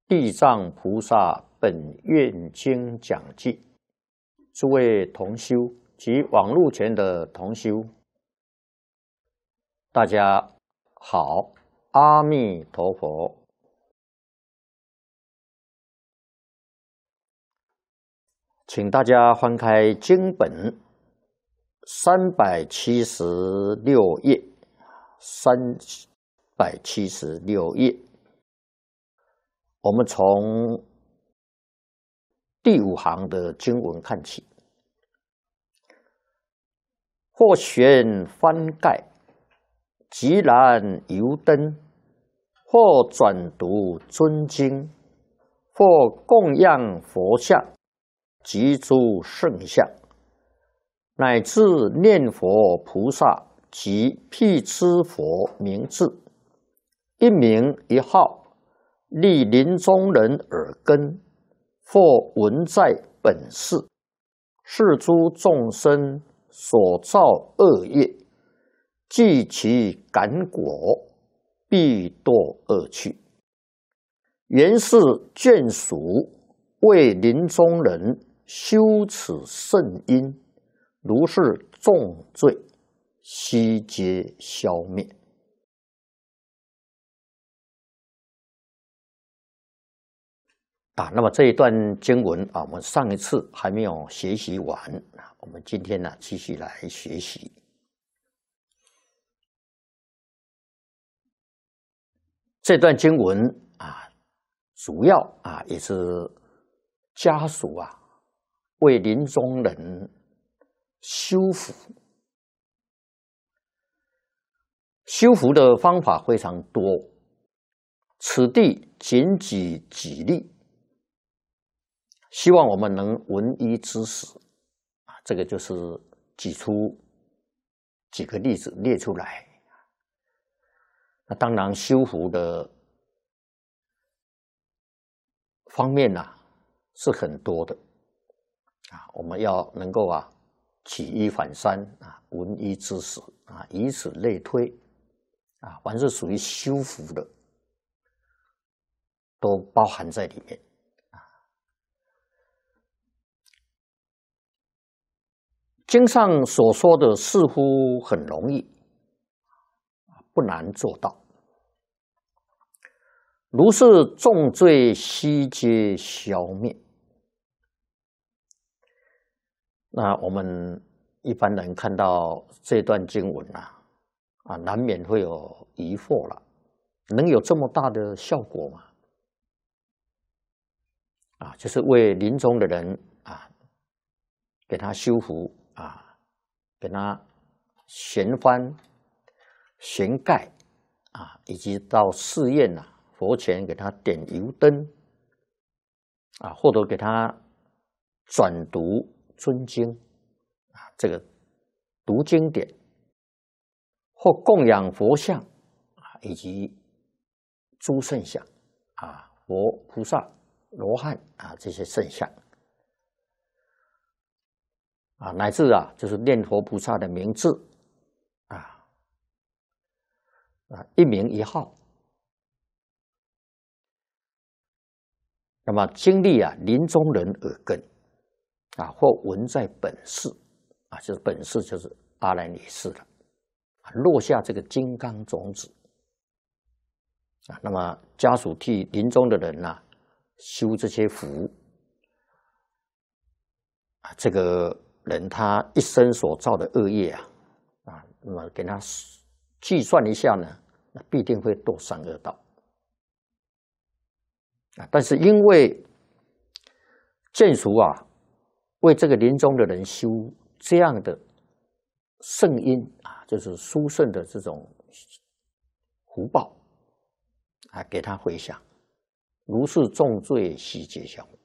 地藏菩萨本愿经讲记，诸位同修及网络前的同修，大家好，阿弥陀佛。请大家翻开经本376页，376页。我们从第5行的经文看起。或悬翻盖，即燃油灯；或转读尊经；或供养佛像及诸圣像，乃至念佛菩萨及辟支佛名字，一名一号，立临终人耳根，或闻在本世，是诸众生所造恶业，即其感果，必堕恶趣。原是眷属为临终人修此圣因，如是重罪，悉皆消灭。那么这一段经文我们上一次还没有学习完，我们今天继续来学习。这段经文主要也是家属为临终人修福。修福的方法非常多，此地仅举几例，希望我们能闻一知十。这个就是举出几个例子列出来。那当然修福的方面是很多的我们要能够举一反三闻一知十以此类推凡是属于修福的都包含在里面。经上所说的似乎很容易，不难做到。如是重罪，悉皆消灭。那我们一般人看到这段经文难免会有疑惑了，能有这么大的效果吗？就是为临终的人给他修福给他悬幡、悬盖以及到寺院佛前给他点油灯或者给他转读尊经这个读经典，或供养佛像以及诸圣像佛菩萨、罗汉这些圣像乃至就是念佛菩萨的名字一名一号。那么经历临终人耳根或闻在本世就是本世就是阿赖耶识了，落下这个金刚种子那么家属替临终的人修这些福这个人他一生所造的恶业那么给他计算一下呢，那必定会堕三恶道但是因为眷属为这个临终的人修这样的圣因就是殊胜的这种福报给他回向，如是重罪，悉皆消灭